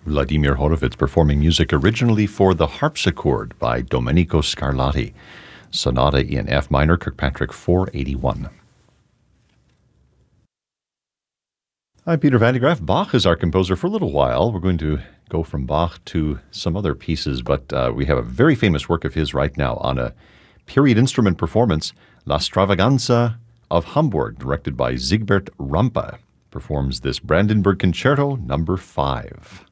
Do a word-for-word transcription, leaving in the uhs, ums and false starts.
Vladimir Horowitz performing music originally for the harpsichord by Domenico Scarlatti. Sonata in F minor, Kirkpatrick four eighty-one. I'm Peter Van de Graaff. Bach is our composer for a little while. We're going to go from Bach to some other pieces, but uh, we have a very famous work of his right now on a period instrument performance, La Stravaganza of Hamburg, directed by Siegbert Rampe. Performs this Brandenburg Concerto number five.